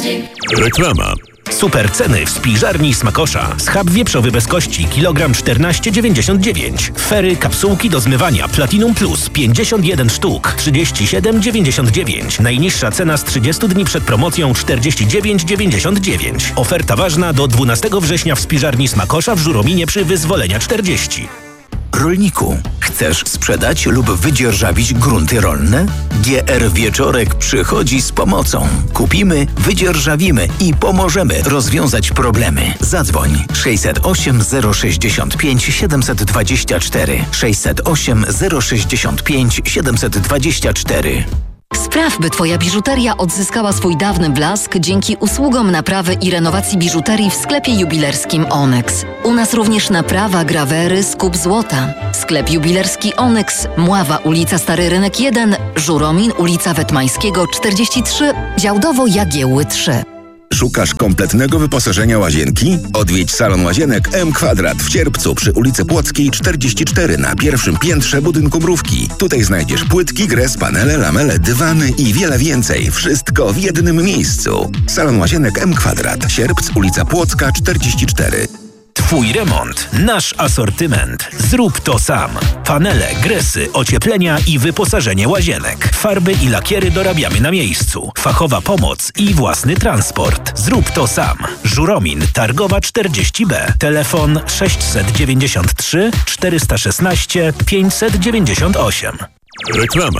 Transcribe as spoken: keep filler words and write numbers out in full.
Reklama. Super ceny w spiżarni Smakosza. Schab wieprzowy bez kości, kilogram czternaście dziewięćdziesiąt dziewięć. Fery, kapsułki do zmywania Platinum Plus, pięćdziesiąt jeden sztuk, trzydzieści siedem dziewięćdziesiąt dziewięć. Najniższa cena z trzydziestu dni przed promocją czterdzieści dziewięć dziewięćdziesiąt dziewięć. Oferta ważna do dwunastego września w spiżarni Smakosza w Żurominie przy Wyzwolenia czterdzieści. Rolniku, chcesz sprzedać lub wydzierżawić grunty rolne? G R Wieczorek przychodzi z pomocą. Kupimy, wydzierżawimy i pomożemy rozwiązać problemy. Zadzwoń sześćset osiem zero sześćdziesiąt pięć siedemset dwadzieścia cztery sześćset osiem zero sześćdziesiąt pięć siedemset dwadzieścia cztery. Spraw, by Twoja biżuteria odzyskała swój dawny blask dzięki usługom naprawy i renowacji biżuterii w sklepie jubilerskim Onyx. U nas również naprawa, grawery, skup złota. Sklep jubilerski Onyx, Mława, ulica Stary Rynek jeden, Żuromin, ulica Wetmańskiego czterdzieści trzy, Działdowo Jagiełły trzy. Szukasz kompletnego wyposażenia łazienki? Odwiedź salon łazienek M Kwadrat w Cierpcu przy ulicy Płockiej czterdzieści cztery na pierwszym piętrze budynku Mrówki. Tutaj znajdziesz płytki, gres, panele, lamele, dywany i wiele więcej. Wszystko w jednym miejscu. Salon łazienek M Kwadrat, Sierpc, ulica Płocka czterdzieści cztery. Twój remont, nasz asortyment. Zrób to sam. Panele, gresy, ocieplenia i wyposażenie łazienek. Farby i lakiery dorabiamy na miejscu. Fachowa pomoc i własny transport. Zrób to sam. Żuromin, Targowa czterdzieści B. Telefon sześćset dziewięćdziesiąt trzy czterysta szesnaście pięćset dziewięćdziesiąt osiem. Reklama.